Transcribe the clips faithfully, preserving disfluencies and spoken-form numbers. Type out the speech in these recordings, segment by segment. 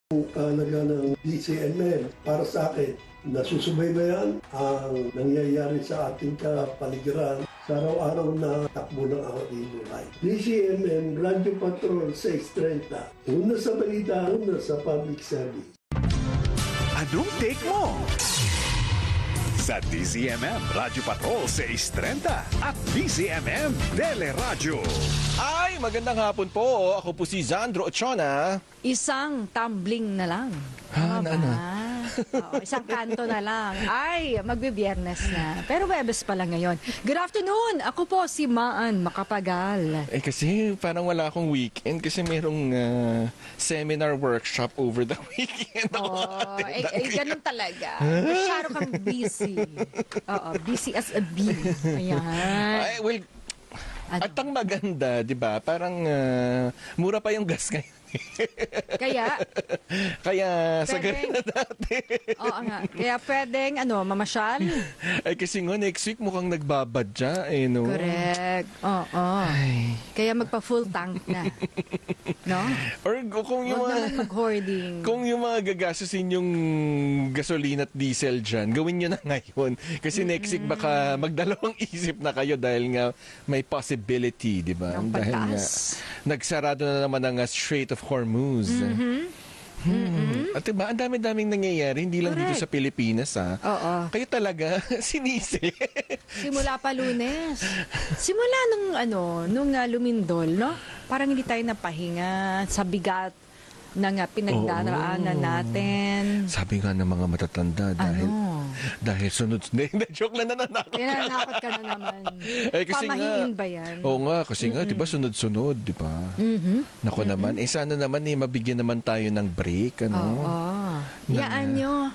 Kahalaga ng D C M M para sa akin, nasusubaybayan ang nangyayari sa ating kapaligiran sa araw-araw na takbo ng ating buhay. D C M M Radio Patrol six thirty, una sa balita, una sa public service. Anong take mo? Sa D C M M Radio Patrol six thirty at D C M M Teleradyo. Ay, magandang hapon po. Ako po si Zandro Ochona. Isang tumbling na lang. Ha, Tama na, na. ba? Oo, isang kanto na lang. Ay, magbibiyernes na. Pero Webes pa lang ngayon. Good afternoon! Ako po si Maan Makapagal. Eh kasi parang wala akong weekend kasi merong uh, seminar workshop over the weekend. Oo, eh, eh, ganun talaga. Masyado kang busy. Oo, busy as a bee. Ayan. Ay, well, Ano? at ang maganda, di ba? Parang uh, mura pa yung gas ngayon. Kaya, Kaya sa Pwede. ganun na dati. oo nga. Kaya pwedeng, ano, mamasyal? Ay kasi nga next week mukhang nagbabadya eh, no? Correct. Oo. Ay. Kaya magpa-full tank na. No? Or kung yung Huwag mga... naman mag-hoarding. Kung yung mga gagastusin yung gasolina at diesel dyan, gawin nyo na ngayon. Kasi mm-hmm. next week baka magdalawang isip na kayo dahil nga may possibility, di ba? Ng Dahil nga pagtaas. nagsarado na naman ang uh, Strait of Hormuz. Mm-hmm. Mm-hmm. At diba, ang dami-daming nangyayari, hindi lang dito Correct. sa Pilipinas, ha? Oo. Kayo talaga, sinisi. Simula pa Lunes. Simula nung ano, nung uh, lumindol, no? Parang hindi tayo napahinga sa bigat na nga pinagdaraanan Oo. natin. Sabi nga ng mga matatanda, dahil Ano? dahil sunod... Hindi, joke lang, nananakot Kaya ka. nanakot ka na naman. Eh, kasi nga, Pamahiin ba yan? oo nga, kasi nga, di ba, sunod-sunod, di ba? Mhm. Naku naman, eh sana naman eh, mabigyan naman tayo ng break, ano? Oo. Yaan nyo.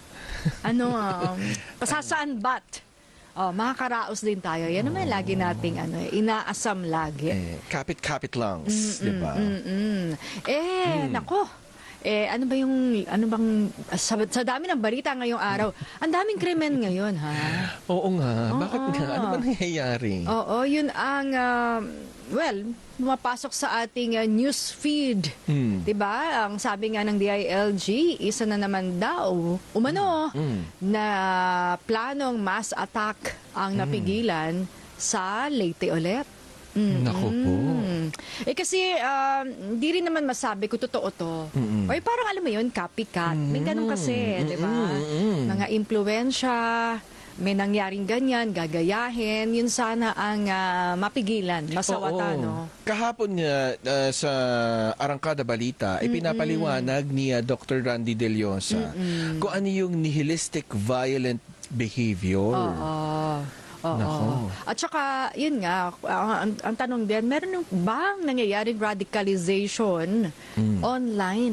Ano, um, pasasaan bat? Oh, makakaraos din tayo. Yan naman lagi nating ano, inaasam lagi. Eh, kapit-kapit langs, di ba? Mm-mm. Eh, nako. Eh, ano ba yung, ano bang, sa, sa dami ng balita ngayong araw, ang daming krimen ngayon, ha? Oo nga, Oo. bakit nga? Ano ba nangyayari? Oo, yun ang, um, well, pumapasok sa ating uh, news feed. Hmm. Diba? Ang sabi nga ng D I L G, isa na naman daw, umano, Mm. na planong mass attack ang napigilan sa Leyte ulit. Mm. Naku po. Eh kasi, um, hindi rin naman masabi kung totoo to. Mm-mm. O eh, parang alam mo yun, copycat. May ganun kasi, di ba? Mm-mm. Mga impluensya, may nangyaring ganyan, gagayahin, yun sana ang ah, mapigilan, masawata, Oo. no? Kahapon nga uh, sa Arangkada Balita, ipinapaliwanag ni uh, Doctor Randy De Leosa kung ano yung nihilistic violent behavior. Oo. Oo. Nako. At saka, yun nga, ang, ang, ang tanong din, meron bang nangyayaring radicalization online?